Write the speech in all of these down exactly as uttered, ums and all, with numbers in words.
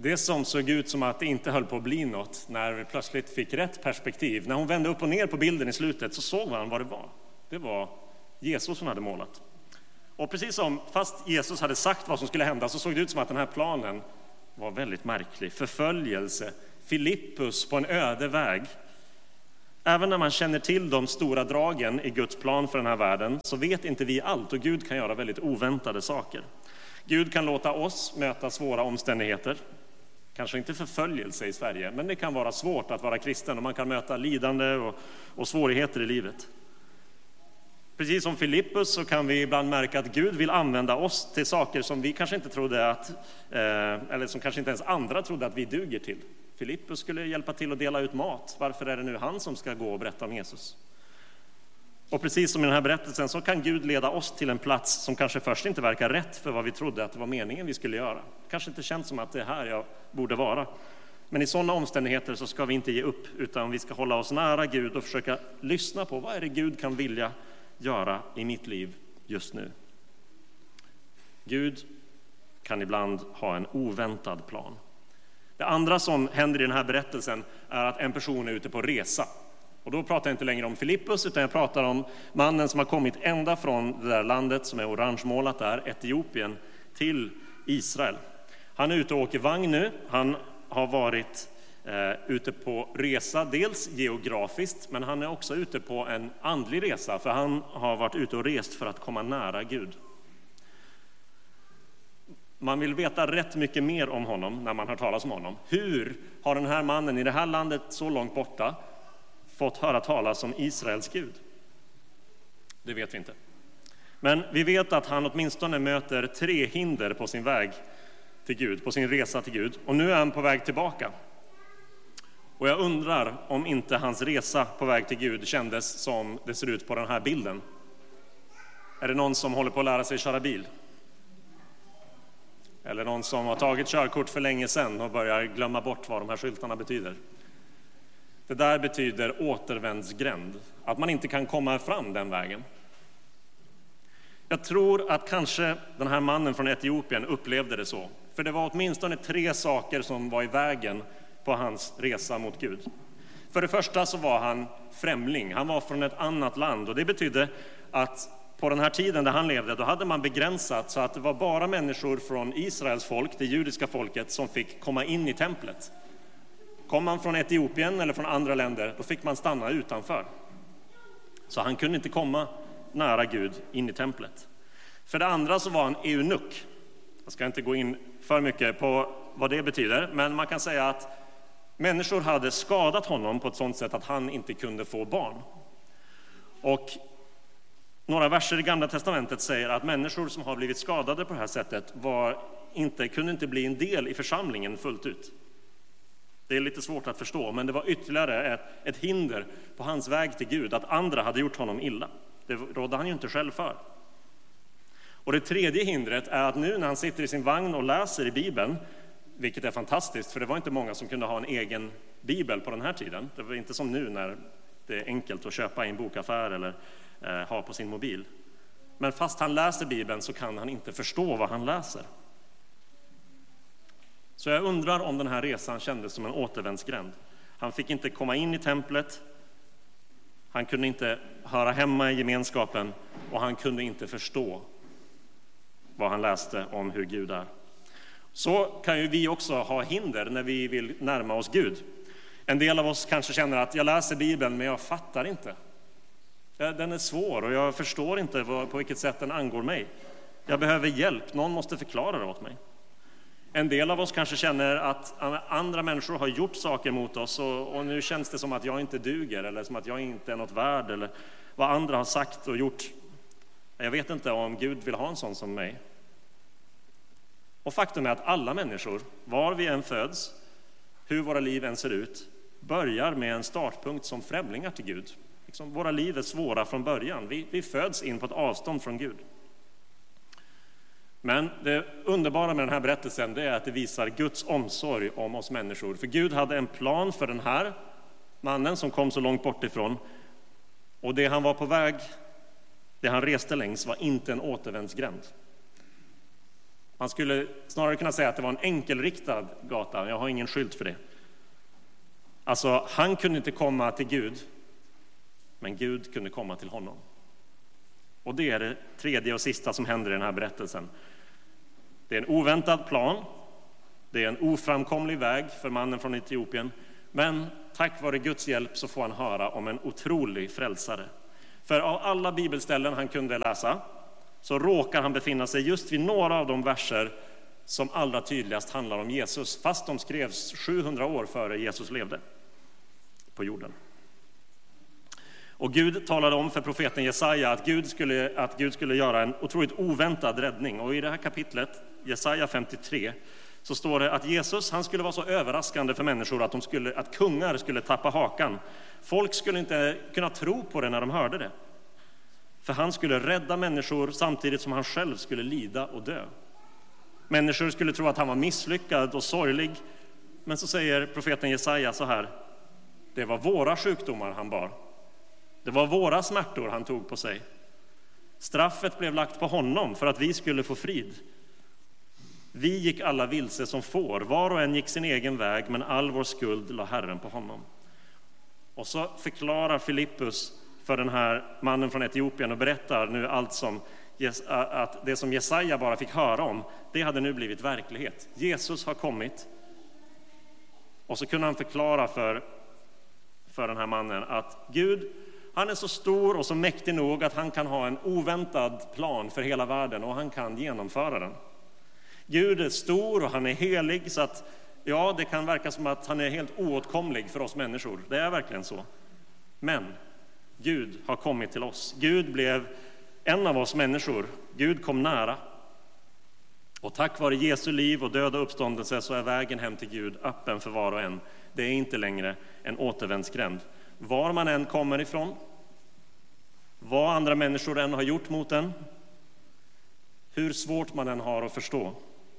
Det som såg ut som att det inte höll på att bli något, när vi plötsligt fick rätt perspektiv. När hon vände upp och ner på bilden i slutet så såg man vad det var. Det var Jesus som hade målat. Och precis som fast Jesus hade sagt vad som skulle hända så såg det ut som att den här planen var väldigt märklig. Förföljelse, Filippus på en öde väg. Även när man känner till de stora dragen i Guds plan för den här världen så vet inte vi allt, och Gud kan göra väldigt oväntade saker. Gud kan låta oss möta svåra omständigheter. Kanske inte förföljelse i Sverige, men det kan vara svårt att vara kristen och man kan möta lidande och, och svårigheter i livet. Precis som Filippus så kan vi ibland märka att Gud vill använda oss till saker som vi kanske inte trodde att, eh, eller som kanske inte ens andra trodde att vi duger till. Filippus skulle hjälpa till att dela ut mat. Varför är det nu han som ska gå och berätta om Jesus? Och precis som i den här berättelsen så kan Gud leda oss till en plats som kanske först inte verkar rätt för vad vi trodde att det var meningen vi skulle göra. Kanske inte känns som att det är här jag borde vara. Men i sådana omständigheter så ska vi inte ge upp, utan vi ska hålla oss nära Gud och försöka lyssna på vad är det Gud kan vilja göra i mitt liv just nu. Gud kan ibland ha en oväntad plan. Det andra som händer i den här berättelsen är att en person är ute på resa. Och då pratar jag inte längre om Filippus, utan jag pratar om mannen som har kommit ända från det där landet som är orangemålat där, Etiopien, till Israel. Han är ute och åker vagn nu. Han har varit eh, ute på resa, dels geografiskt, men han är också ute på en andlig resa, för han har varit ute och rest för att komma nära Gud. Man vill veta rätt mycket mer om honom när man hör talas om honom. Hur har den här mannen i det här landet så långt borta fått höra talas om Israels Gud? Det vet vi inte. Men vi vet att han åtminstone möter tre hinder på sin väg till Gud, på sin resa till Gud. Och nu är han på väg tillbaka. Och jag undrar om inte hans resa på väg till Gud kändes som det ser ut på den här bilden. Är det någon som håller på att lära sig köra bil? Eller någon som har tagit körkort för länge sedan och börjar glömma bort vad de här skyltarna betyder? Det där betyder återvändsgränd. Att man inte kan komma fram den vägen. Jag tror att kanske den här mannen från Etiopien upplevde det så. För det var åtminstone tre saker som var i vägen på hans resa mot Gud. För det första så var han främling. Han var från ett annat land. Och det betydde att på den här tiden där han levde, då hade man begränsat så att det var bara människor från Israels folk, det judiska folket, som fick komma in i templet. Kom man från Etiopien eller från andra länder, då fick man stanna utanför. Så han kunde inte komma nära Gud in i templet. För det andra så var han eunuck. Jag ska inte gå in för mycket på vad det betyder, men man kan säga att människor hade skadat honom på ett sådant sätt att han inte kunde få barn. Och några verser i Gamla testamentet säger att människor som har blivit skadade på det här sättet var inte, kunde inte bli en del i församlingen fullt ut. Det är lite svårt att förstå, men det var ytterligare ett, ett hinder på hans väg till Gud, att andra hade gjort honom illa. Det rådde han ju inte själv för. Och det tredje hindret är att nu när han sitter i sin vagn och läser i Bibeln, vilket är fantastiskt, för det var inte många som kunde ha en egen bibel på den här tiden. Det var inte som nu när det är enkelt att köpa i en bokaffär eller eh, ha på sin mobil. Men fast han läser Bibeln så kan han inte förstå vad han läser. Så jag undrar om den här resan kändes som en återvändsgränd. Han fick inte komma in i templet, han kunde inte höra hemma i gemenskapen och han kunde inte förstå vad han läste om hur Gud är. Så kan ju vi också ha hinder när vi vill närma oss Gud. En del av oss kanske känner att jag läser Bibeln men jag fattar inte. Den är svår och jag förstår inte på vilket sätt den angår mig. Jag behöver hjälp, någon måste förklara det åt mig. En del av oss kanske känner att andra människor har gjort saker mot oss och, och nu känns det som att jag inte duger eller som att jag inte är något värd eller vad andra har sagt och gjort. Jag vet inte om Gud vill ha en sån som mig. Och faktum är att alla människor, var vi än föds, hur våra liv än ser ut, börjar med en startpunkt som främlingar till Gud. Liksom, våra liv är svåra från början. Vi, vi föds in på ett avstånd från Gud. Men det underbara med den här berättelsen det är att det visar Guds omsorg om oss människor. För Gud hade en plan för den här mannen som kom så långt bort ifrån. Och det han var på väg, det han reste längs var inte en återvändsgränd. Man skulle snarare kunna säga att det var en enkelriktad gata. Jag har ingen skylt för det. Alltså, han kunde inte komma till Gud, men Gud kunde komma till honom. Och det är det tredje och sista som händer i den här berättelsen. Det är en oväntad plan. Det är en oframkomlig väg för mannen från Etiopien. Men tack vare Guds hjälp så får han höra om en otrolig frälsare. För av alla bibelställen han kunde läsa så råkar han befinna sig just vid några av de verser som allra tydligast handlar om Jesus. Fast de skrevs sjuhundra år före Jesus levde på jorden. Och Gud talade om för profeten Jesaja att Gud skulle, att Gud skulle göra en otroligt oväntad räddning. Och i det här kapitlet, Jesaja femtiotre, så står det att Jesus, han skulle vara så överraskande för människor att, de skulle, att kungar skulle tappa hakan. Folk skulle inte kunna tro på det när de hörde det. För han skulle rädda människor samtidigt som han själv skulle lida och dö. Människor skulle tro att han var misslyckad och sorglig. Men så säger profeten Jesaja så här: det var våra sjukdomar han bar. Det var våra smärtor han tog på sig. Straffet blev lagt på honom för att vi skulle få frid. Vi gick alla vilse som får, var och en gick sin egen väg, men all vår skuld la Herren på honom. Och så förklarar Filippus för den här mannen från Etiopien och berättar nu allt som, att det som Jesaja bara fick höra om, det hade nu blivit verklighet. Jesus har kommit. Och så kunde han förklara för, för den här mannen att Gud, han är så stor och så mäktig nog att han kan ha en oväntad plan för hela världen och han kan genomföra den. Gud är stor och han är helig, så att ja, det kan verka som att han är helt oåtkomlig för oss människor. Det är verkligen så. Men Gud har kommit till oss. Gud blev en av oss människor. Gud kom nära. Och tack vare Jesu liv och död och uppståndelse så är vägen hem till Gud öppen för var och en. Det är inte längre en återvändsgränd. Var man än kommer ifrån, vad andra människor än har gjort mot en, hur svårt man än har att förstå.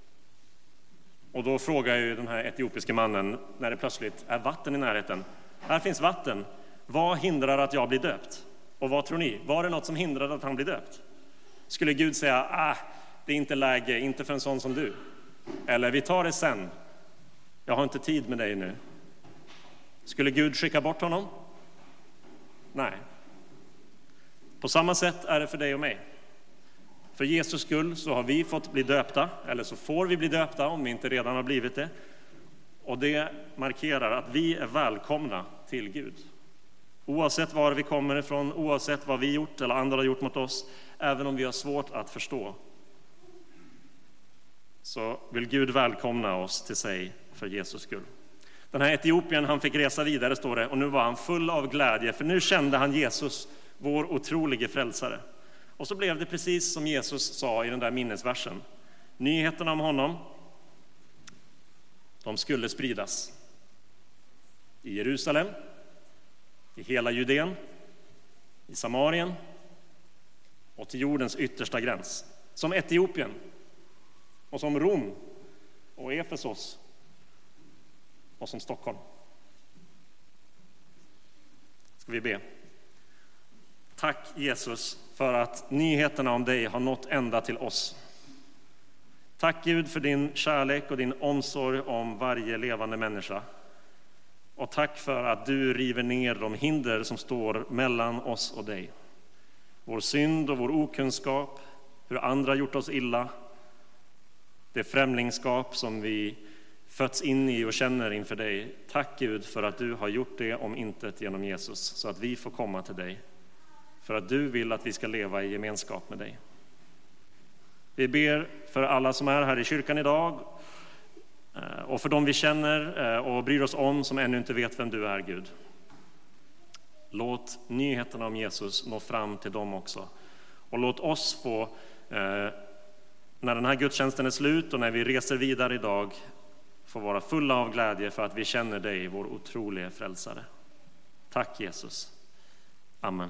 Och då frågar ju den här etiopiska mannen, när det plötsligt är vatten i närheten: här finns vatten, vad hindrar att jag blir döpt? Och vad tror ni? Var det något som hindrade att han blir döpt? Skulle Gud säga, ah, det är inte läge, inte för en sån som du. Eller vi tar det sen, jag har inte tid med dig nu. Skulle Gud skicka bort honom? Nej. På samma sätt är det för dig och mig. För Jesus skull så har vi fått bli döpta, eller så får vi bli döpta om vi inte redan har blivit det. Och det markerar att vi är välkomna till Gud. Oavsett var vi kommer ifrån, oavsett vad vi gjort eller andra har gjort mot oss, även om vi har svårt att förstå, så vill Gud välkomna oss till sig för Jesus skull. Den här Etiopien, han fick resa vidare, står det, och nu var han full av glädje, för nu kände han Jesus, vår otrolige frälsare. Och så blev det precis som Jesus sa i den där minnesversen. Nyheterna om honom, de skulle spridas i Jerusalem, i hela Judeen, i Samarien och till jordens yttersta gräns. Som Etiopien och som Rom och Efesos och som Stockholm. Ska vi be. Tack Jesus för att nyheterna om dig har nått ända till oss. Tack Gud för din kärlek och din omsorg om varje levande människa. Och tack för att du river ner de hinder som står mellan oss och dig. Vår synd och vår okunskap, hur andra gjort oss illa. Det främlingskap som vi fötts in i och känner inför dig. Tack Gud för att du har gjort det om intet genom Jesus, så att vi får komma till dig. För att du vill att vi ska leva i gemenskap med dig. Vi ber för alla som är här i kyrkan idag och för dem vi känner och bryr oss om som ännu inte vet vem du är, Gud. Låt nyheterna om Jesus nå fram till dem också. Och låt oss få, när den här gudstjänsten är slut och när vi reser vidare idag, få vara fulla av glädje för att vi känner dig, vår otroliga frälsare. Tack Jesus. Amen.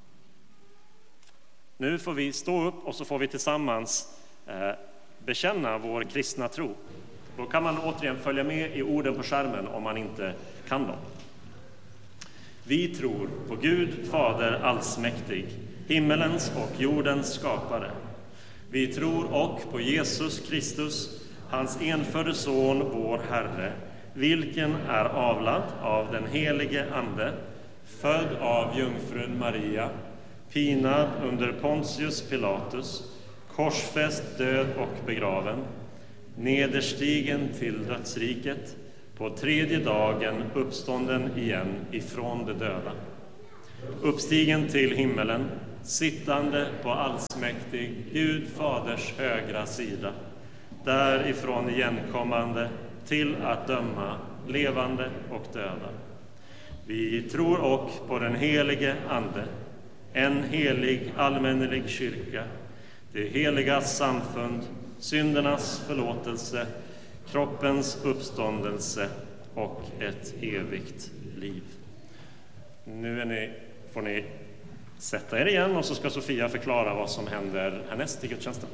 Nu får vi stå upp och så får vi tillsammans eh, bekänna vår kristna tro. Då kan man återigen följa med i orden på skärmen om man inte kan dem. Vi tror på Gud, Fader allsmäktig, himmelens och jordens skapare. Vi tror och på Jesus Kristus, hans enfödde son, vår Herre, vilken är avlad av den helige Ande, född av jungfrun Maria, pinad under Pontius Pilatus, korsfäst, död och begraven, nederstigen till dödsriket, på tredje dagen uppstånden igen ifrån de döda, uppstigen till himmelen, sittande på allsmäktig Gud faders högra sida, därifrån igenkommande till att döma levande och döda. Vi tror och på den helige Ande, en helig allmännelig kyrka, det heliga samfund, syndernas förlåtelse, kroppens uppståndelse och ett evigt liv. Nu är ni, får ni sätta er igen, och så ska Sofia förklara vad som händer härnäst i gudstjänsten.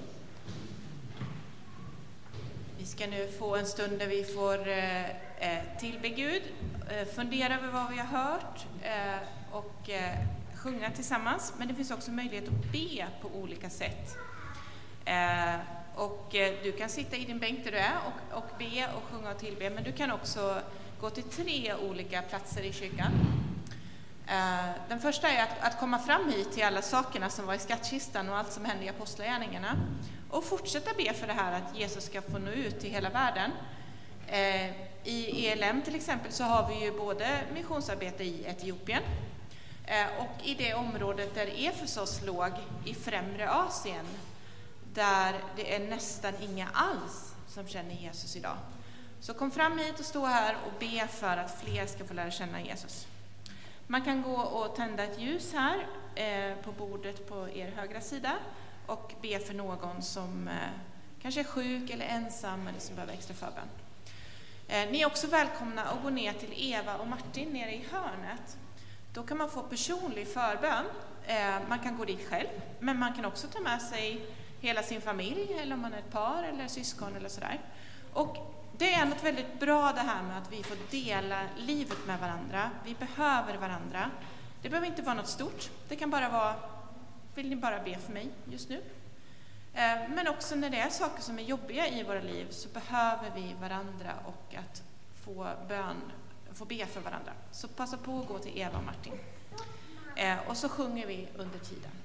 Vi ska nu få en stund där vi får eh, tillbe Gud, eh, fundera över vad vi har hört eh, och eh, sjunga tillsammans. Men det finns också möjlighet att be på olika sätt. Eh, och eh, du kan sitta i din bänk där du är och, och be och sjunga och tillbe. Men du kan också gå till tre olika platser i kyrkan. Eh, den första är att, att komma fram hit till alla sakerna som var i skattkistan och allt som hände i apostlagärningarna. Och fortsätta be för det här att Jesus ska få nå ut till hela världen. Eh, I E L M till exempel så har vi ju både missionsarbete i Etiopien eh, och i det området där Efesos låg i främre Asien, där det är nästan inga alls som känner Jesus idag. Så kom fram hit och stå här och be för att fler ska få lära känna Jesus. Man kan gå och tända ett ljus här eh, på bordet på er högra sida och be för någon som eh, kanske är sjuk eller ensam eller som behöver extra förbön. Eh, ni är också välkomna att gå ner till Eva och Martin nere i hörnet. Då kan man få personlig förbön. Eh, man kan gå dit själv, men man kan också ta med sig hela sin familj, eller om man är ett par eller syskon eller sådär. Och det är något väldigt bra det här med att vi får dela livet med varandra. Vi behöver varandra. Det behöver inte vara något stort. Det kan bara vara, vill ni bara be för mig just nu? Men också när det är saker som är jobbiga i våra liv så behöver vi varandra och att få bön, få be för varandra. Så passa på att gå till Eva och Martin. Och så sjunger vi under tiden.